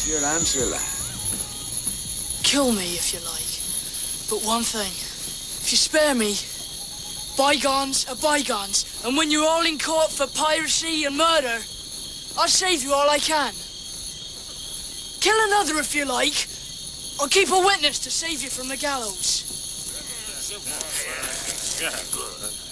your answer, lad? Kill me if you like. But one thing, if you spare me, bygones are bygones. And when you're all in court for piracy and murder, I'll save you all I can. Kill another if you like. I'll keep a witness to save you from the gallows. Yeah, good.